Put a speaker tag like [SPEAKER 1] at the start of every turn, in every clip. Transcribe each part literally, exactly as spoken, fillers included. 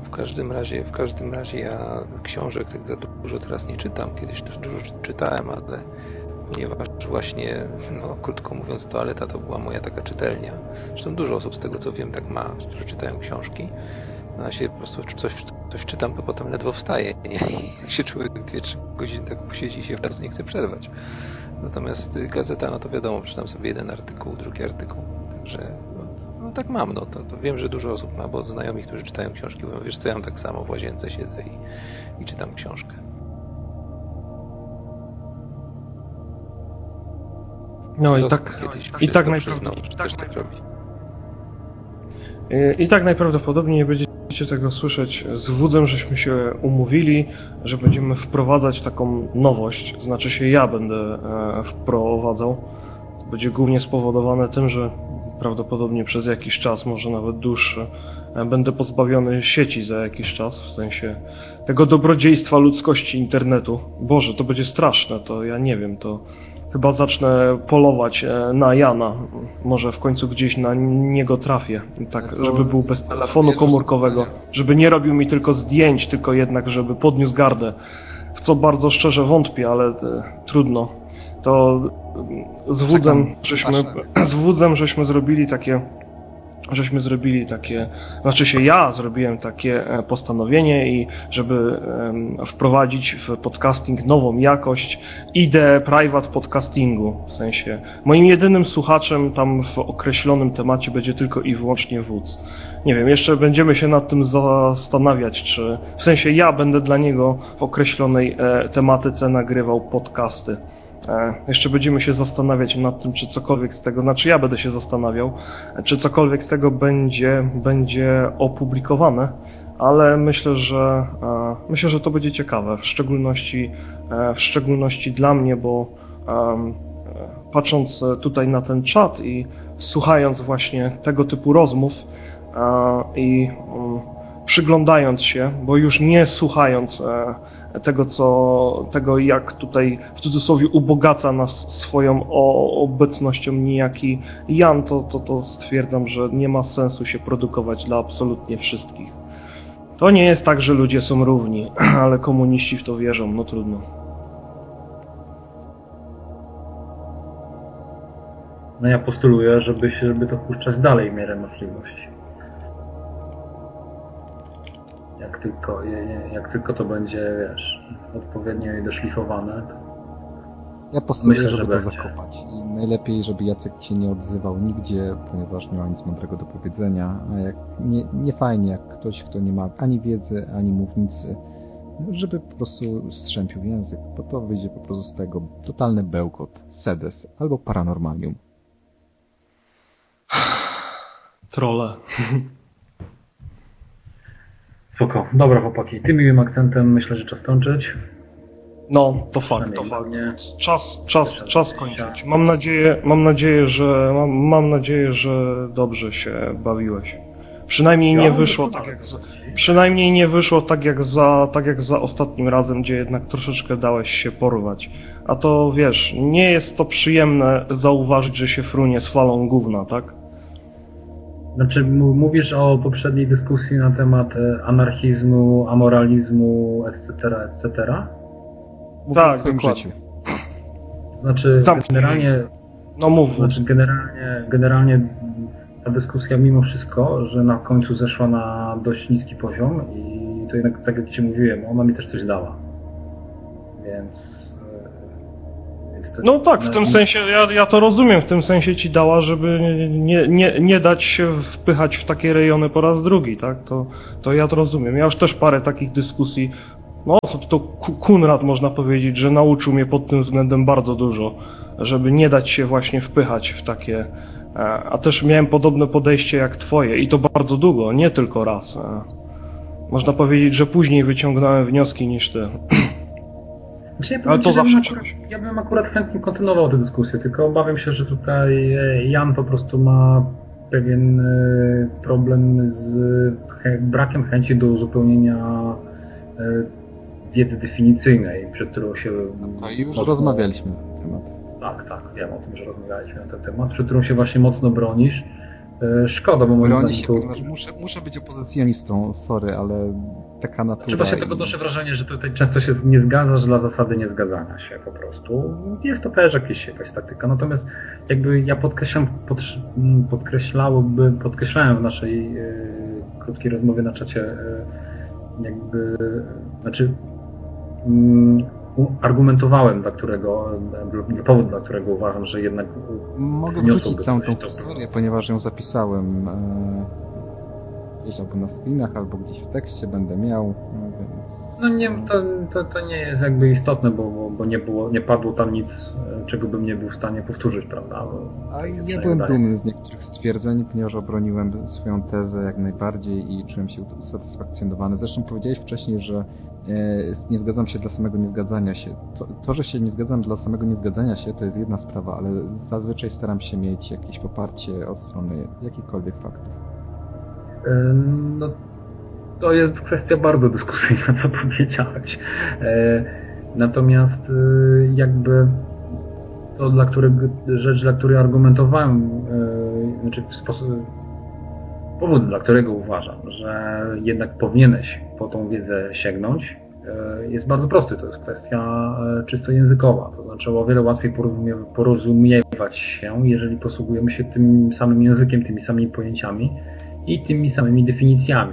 [SPEAKER 1] w każdym razie, w każdym razie ja książek tak za dużo teraz nie czytam. Kiedyś dużo czytałem, ale ponieważ właśnie, no, krótko mówiąc, toaleta to była moja taka czytelnia. Zresztą dużo osób z tego, co wiem, tak ma, że czytają książki. A się po prostu coś, coś czytam, to potem ledwo wstaje. Nie? Jak się człowiek dwie trzy godziny tak posiedzi i się wraz nie chce przerwać. Natomiast gazeta, no to wiadomo, czytam sobie jeden artykuł, drugi artykuł. Także no, no tak mam. No, to, to wiem, że dużo osób ma, bo od znajomych, którzy czytają książki, mówią, wiesz co, ja mam tak samo, w łazience siedzę i, i czytam książkę.
[SPEAKER 2] No i tak, i tak najprawdopodobniej
[SPEAKER 1] też tak robi.
[SPEAKER 2] I tak najprawdopodobniej nie będziecie tego słyszeć z Wudzem, żeśmy się umówili, że będziemy wprowadzać taką nowość. Znaczy się ja będę e, wprowadzał. To będzie głównie spowodowane tym, że prawdopodobnie przez jakiś czas, może nawet dłuższy, e, będę pozbawiony sieci za jakiś czas, w sensie tego dobrodziejstwa ludzkości internetu. Boże, to będzie straszne, to ja nie wiem, to... Chyba zacznę polować na Jana. Może w końcu gdzieś na niego trafię. Tak, żeby był bez telefonu komórkowego. Żeby nie robił mi tylko zdjęć, tylko jednak, żeby podniósł gardę. W co bardzo szczerze wątpię, ale e, trudno. To z Wudzem żeśmy, z Wudzem żeśmy zrobili takie... żeśmy zrobili takie, znaczy się ja zrobiłem takie postanowienie i żeby um, wprowadzić w podcasting nową jakość, ideę private podcastingu, w sensie moim jedynym słuchaczem tam w określonym temacie będzie tylko i wyłącznie Wódz. Nie wiem, jeszcze będziemy się nad tym zastanawiać, czy w sensie ja będę dla niego w określonej e, tematyce nagrywał podcasty. E, jeszcze będziemy się zastanawiać nad tym, czy cokolwiek z tego, znaczy ja będę się zastanawiał, czy cokolwiek z tego będzie, będzie opublikowane, ale myślę, że e, myślę, że to będzie ciekawe, w szczególności, e, w szczególności dla mnie, bo e, patrząc tutaj na ten czat i słuchając właśnie tego typu rozmów e, i e, przyglądając się, bo już nie słuchając e, tego, co, tego jak tutaj w cudzysłowie ubogaca nas swoją obecnością niejaki Jan, to, to, to stwierdzam, że nie ma sensu się produkować dla absolutnie wszystkich. To nie jest tak, że ludzie są równi, ale komuniści w to wierzą, no trudno.
[SPEAKER 3] No ja postuluję, żeby, się, żeby to puszczać dalej w miarę możliwości. Jak tylko, jak tylko to będzie, wiesz, odpowiednio i doszlifowane, to
[SPEAKER 4] ja postuluję,
[SPEAKER 3] myślę,
[SPEAKER 4] żeby
[SPEAKER 3] że
[SPEAKER 4] to
[SPEAKER 3] będzie.
[SPEAKER 4] zakopać. I najlepiej, żeby Jacek się nie odzywał nigdzie, ponieważ nie ma nic mądrego do powiedzenia. A jak nie, nie fajnie, jak ktoś, kto nie ma ani wiedzy, ani mównicy, żeby po prostu strzępił język, bo to wyjdzie po prostu z tego totalny bełkot, sedes albo paranormalium.
[SPEAKER 2] Trolle.
[SPEAKER 3] Spoko. Dobra, chłopaki. Tym miłym akcentem myślę, że czas kończyć.
[SPEAKER 2] No, to fakt, to fakt. Czas, czas, czas kończyć. Mam nadzieję, mam nadzieję, że mam, mam nadzieję, że dobrze się bawiłeś. Przynajmniej nie wyszło tak jak za, przynajmniej nie wyszło tak jak za tak jak za ostatnim razem, gdzie jednak troszeczkę dałeś się porwać. A to wiesz, nie jest to przyjemne zauważyć, że się frunie z falą gówna, tak?
[SPEAKER 3] Znaczy, mówisz o poprzedniej dyskusji na temat anarchizmu, amoralizmu, et cetera, et cetera?
[SPEAKER 2] Tak, dokładnie.
[SPEAKER 3] Znaczy, generalnie,
[SPEAKER 2] no mów,
[SPEAKER 3] znaczy generalnie, generalnie ta dyskusja mimo wszystko, że na końcu zeszła na dość niski poziom i to jednak, tak jak Ci mówiłem, ona mi też coś dała. Więc...
[SPEAKER 2] No tak, w tym sensie, ja, ja to rozumiem, w tym sensie ci dała, żeby nie, nie, nie dać się wpychać w takie rejony po raz drugi, tak? To, to ja to rozumiem. Ja już też parę takich dyskusji, no to, to Kunrad można powiedzieć, że nauczył mnie pod tym względem bardzo dużo, żeby nie dać się właśnie wpychać w takie, a też miałem podobne podejście jak twoje i to bardzo długo, nie tylko raz. Można powiedzieć, że później wyciągnąłem wnioski niż ty.
[SPEAKER 3] Znaczy, ja
[SPEAKER 2] Ale to
[SPEAKER 3] ci,
[SPEAKER 2] zawsze
[SPEAKER 3] akurat, ja bym akurat chętnie kontynuował tę dyskusję, tylko obawiam się, że tutaj Jan po prostu ma pewien problem z brakiem chęci do uzupełnienia wiedzy definicyjnej, przed którą się...
[SPEAKER 4] No to już
[SPEAKER 3] mocno...
[SPEAKER 4] rozmawialiśmy na ten temat.
[SPEAKER 3] Tak, tak, wiem o tym, że rozmawialiśmy na ten temat, przed którą się właśnie mocno bronisz Szkoda, bo moim
[SPEAKER 4] Bronię się,
[SPEAKER 3] to...
[SPEAKER 4] ponieważ muszę, muszę być opozycjonistą, sorry, ale taka natura...
[SPEAKER 3] Znaczy właśnie tego odnoszę wrażenie, że tutaj często się nie zgadzasz dla zasady niezgadzania się po prostu. Jest to też jakieś, jakaś taktyka, natomiast jakby ja podkreślam, pod, podkreślałoby, podkreślałem w naszej e, krótkiej rozmowie na czacie e, jakby, znaczy mm, argumentowałem, dla którego, dla powodu, dla którego uważam, że jednak...
[SPEAKER 4] Mogę wrzucić całą tą historię, ponieważ ją zapisałem e, gdzieś albo na screenach, albo gdzieś w tekście będę miał, więc...
[SPEAKER 3] No nie, to, to, to nie jest jakby istotne, bo, bo, bo nie było, nie padło tam nic, czego bym nie był w stanie powtórzyć, prawda? Bo,
[SPEAKER 4] A ja byłem dumny z niektórych stwierdzeń, ponieważ obroniłem swoją tezę jak najbardziej i czułem się usatysfakcjonowany. Zresztą powiedziałeś wcześniej, że nie zgadzam się dla samego niezgadzania się. To, to, że się nie zgadzam dla samego niezgadzania się, to jest jedna sprawa, ale zazwyczaj staram się mieć jakieś poparcie od strony jakichkolwiek faktów.
[SPEAKER 3] No, to jest kwestia bardzo dyskusyjna, co powiedziałeś. Natomiast jakby to, dla którego, rzecz, dla której argumentowałem, znaczy w sposób, powód, dla którego uważam, że jednak powinieneś po tą wiedzę sięgnąć, jest bardzo prosty. To jest kwestia czysto językowa. To znaczy o wiele łatwiej porozumiewać się, jeżeli posługujemy się tym samym językiem, tymi samymi pojęciami i tymi samymi definicjami.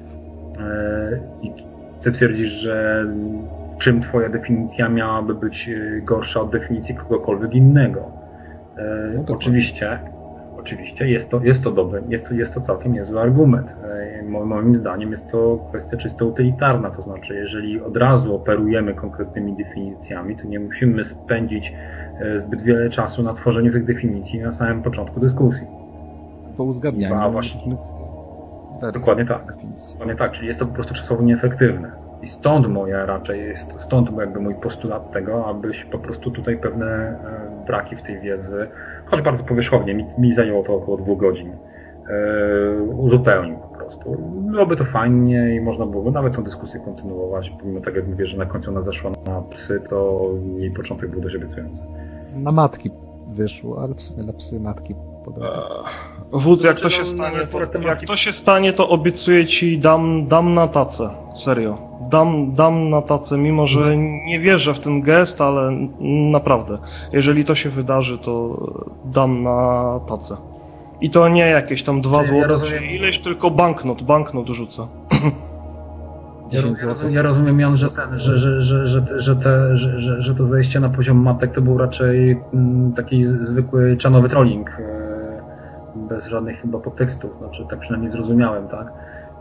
[SPEAKER 3] I ty twierdzisz, że czym twoja definicja miałaby być gorsza od definicji kogokolwiek innego? No oczywiście, oczywiście jest to, jest to dobry, jest to, jest to całkiem niezły argument. Moim zdaniem jest to kwestia czysto utylitarna, to znaczy jeżeli od razu operujemy konkretnymi definicjami, to nie musimy spędzić zbyt wiele czasu na tworzeniu tych definicji na samym początku dyskusji.
[SPEAKER 4] Po uzgadnianiu.
[SPEAKER 3] A właśnie. Dokładnie tak. Dokładnie tak, czyli jest to po prostu czasowo nieefektywne. I stąd moja raczej jest, stąd jakby mój postulat tego, abyś po prostu tutaj pewne braki w tej wiedzy, choć bardzo powierzchownie, mi, mi zajęło to około dwóch godzin, yy, uzupełnił po prostu. Byłoby to fajnie i można byłoby nawet tę dyskusję kontynuować, pomimo tego, jak mówię, że na końcu ona zeszła na psy, to jej początek był dość obiecujący.
[SPEAKER 4] Na matki wyszło, ale w sumie na psy matki podobne.
[SPEAKER 2] Wódz, jak to się stanie, to, jak to się stanie, to obiecuję ci, dam, dam na tacę. Serio. Dam, dam na tacę, mimo że nie wierzę w ten gest, ale naprawdę. Jeżeli to się wydarzy, to dam na tacę. I to nie jakieś tam dwa złote, ja czy ileś, tylko banknot, banknot rzucę.
[SPEAKER 3] Ja, rozumiem, ja rozumiem, Jan, że, ten, że, że, że, że, że, te, że, że, że to zejście na poziom matek to był raczej m, taki zwykły czanowy trolling, e, bez żadnych chyba podtekstów, znaczy tak przynajmniej zrozumiałem, tak?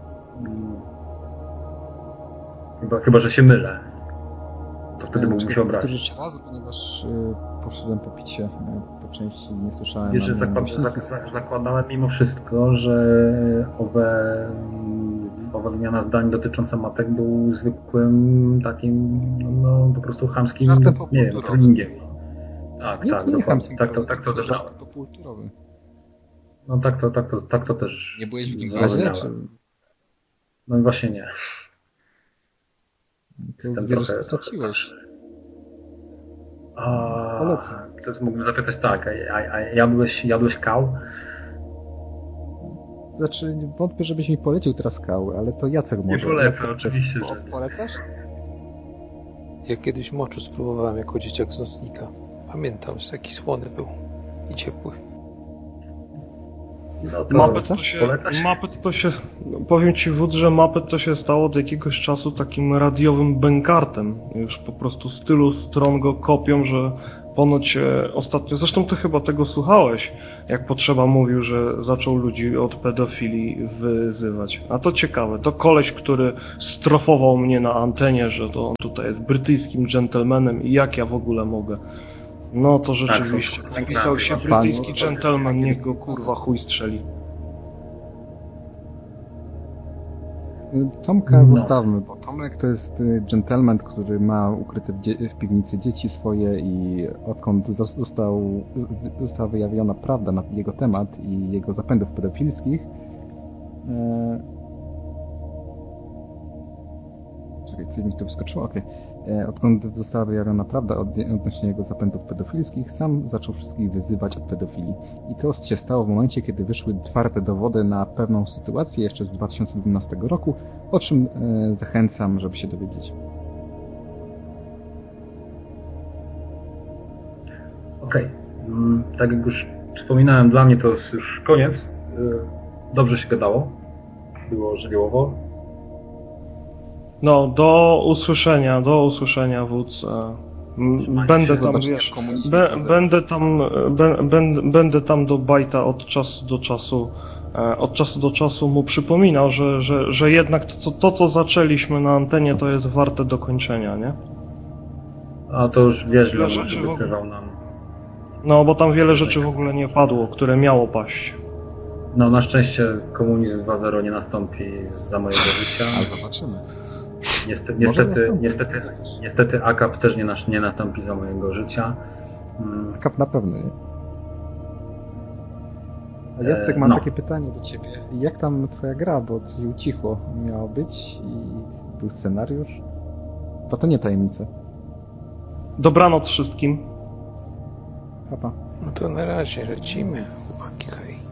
[SPEAKER 3] Chyba, chyba że się mylę. To wtedy mógłbym się obrazić.
[SPEAKER 4] Powtórzyć raz, ponieważ y, poszedłem po picie, y, po części nie słyszałem.
[SPEAKER 3] Wiesz, że zakład, zak, zakładałem mimo wszystko, że owe, owa wymiana zdań dotycząca matek był zwykłym takim, no po prostu chamskim, nie wiem, trollingiem. Tak,
[SPEAKER 4] nie,
[SPEAKER 3] tak,
[SPEAKER 4] nie
[SPEAKER 3] dokładnie. Tak to, tak to odebrałem.
[SPEAKER 4] Popkulturowy.
[SPEAKER 3] No tak to, tak to, tak to też.
[SPEAKER 4] Nie byłeś w gimnazjum? Czy...
[SPEAKER 3] No właśnie nie.
[SPEAKER 4] To wiele straciłeś.
[SPEAKER 3] A,
[SPEAKER 4] Polecam.
[SPEAKER 3] To jest, mógłbym zapytać tak, a, a, a jadłeś, jadłeś kał?
[SPEAKER 4] Znaczy, wątpię, żebyś mi polecił teraz kały, ale to Jacek może.
[SPEAKER 3] Nie polecam, oczywiście, że...
[SPEAKER 4] Polecasz?
[SPEAKER 1] Ja kiedyś moczu spróbowałem jako dzieciak z nocnika. Pamiętam, że taki słony był i ciepły.
[SPEAKER 3] No to
[SPEAKER 2] Mapet to się, Mapet to się, powiem ci Wódz, że Mapet to się stało od jakiegoś czasu takim radiowym bękartem. Już po prostu stylu Strongo kopią, że ponoć e, ostatnio, zresztą ty chyba tego słuchałeś, jak Potrzeba mówił, że zaczął ludzi od pedofilii wyzywać. A to ciekawe, to koleś, który strofował mnie na antenie, że to on tutaj jest brytyjskim dżentelmenem i jak ja w ogóle mogę. No to rzeczywiście.
[SPEAKER 3] Tak,
[SPEAKER 2] Zapisał się brytyjski dżentelmen, niech go kurwa chuj strzeli.
[SPEAKER 4] Tomka no. zostawmy, bo Tomek to jest dżentelmen, który ma ukryte w, dzie- w piwnicy dzieci swoje i odkąd został, została wyjawiona prawda na jego temat i jego zapędów pedofilskich, e... czekaj, coś mi tu wyskoczyło, okej. Okay. Odkąd została wyjawiona prawda odnośnie jego zapędów pedofilskich, sam zaczął wszystkich wyzywać od pedofilii. I to się stało w momencie, kiedy wyszły twarde dowody na pewną sytuację jeszcze z dwa tysiące dwunastego roku, o czym e, zachęcam, żeby się dowiedzieć.
[SPEAKER 3] Okej. Okay. Tak jak już wspominałem, dla mnie to jest już koniec. Dobrze się gadało. Było żywiołowo.
[SPEAKER 2] No, do usłyszenia, do usłyszenia, wódz. Będę tam, wiesz, be, będę tam, be, będę, będę tam do Bajta od czasu do czasu, od czasu do czasu mu przypominał, że, że, że jednak to co, to, co zaczęliśmy na antenie, to jest warte dokończenia, nie?
[SPEAKER 3] A to już wiesz, że obiecywał nam.
[SPEAKER 2] No, bo tam wiele rzeczy w ogóle nie padło, które miało paść.
[SPEAKER 3] No, na szczęście komunizm dwa zero nie nastąpi za mojego życia.
[SPEAKER 4] Ale zobaczymy.
[SPEAKER 3] Niestety, niestety, niestety, niestety A K P też nie, nas, nie nastąpi za mojego życia.
[SPEAKER 4] A K P na pewno, nie? A Jacek, mam
[SPEAKER 3] no.
[SPEAKER 4] takie pytanie do ciebie. Jak tam twoja gra, bo coś ucichło miało być i był scenariusz? Bo to nie tajemnica.
[SPEAKER 2] Dobranoc wszystkim.
[SPEAKER 4] Pa, pa.
[SPEAKER 1] No to na razie lecimy, chłopaki, hej.